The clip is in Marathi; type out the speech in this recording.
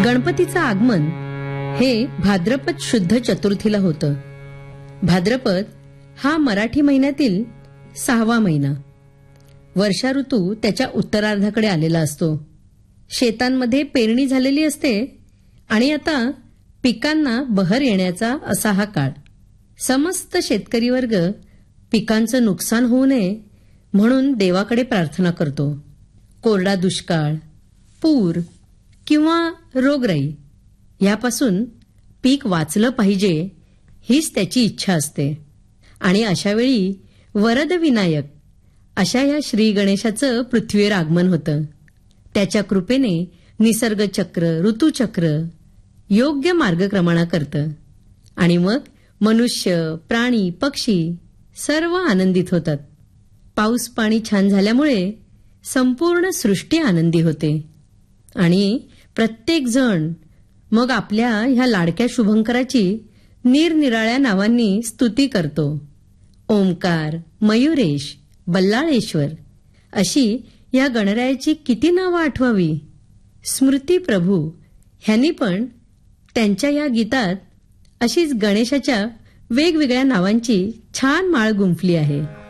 गणपतीचं आगमन हे भाद्रपद शुद्ध चतुर्थीला होतं. भाद्रपद हा मराठी महिन्यातील 6वा महिना. वर्षा ऋतू त्याच्या उत्तरार्धाकडे आलेला असतो. शेतांमध्ये पेरणी झालेली असते आणि आता पिकांना बहर येण्याचा असा हा काळ. समस्त शेतकरी वर्ग पिकांचं नुकसान होऊ नये म्हणून देवाकडे प्रार्थना करतो. कोरडा दुष्काळ, पूर किंवा रोगराई यापासून पीक वाचलं पाहिजे हीच त्याची इच्छा असते. आणि अशावेळी वरद विनायक अशा या श्री गणेशाचं पृथ्वीवर आगमन होतं. त्याच्या कृपेने निसर्गचक्र, ऋतुचक्र योग्य मार्गक्रमणा करतं आणि मग मनुष्य, प्राणी, पक्षी सर्व आनंदित होतात. पाऊस पाणी छान झाल्यामुळे संपूर्ण सृष्टी आनंदी होते आणि प्रत्येक जण मग आपल्या ह्या लाडक्या शुभंकराची निरनिराळ्या नावांनी स्तुती करतो. ओंकार, मयुरेश, बल्लाळेश्वर अशी या गणरायाची किती नावं आठवावी. स्मृती प्रभू ह्यांनी पण त्यांच्या या गीतात अशीच गणेशाच्या वेगवेगळ्या नावांची छान माळ गुंफली आहे.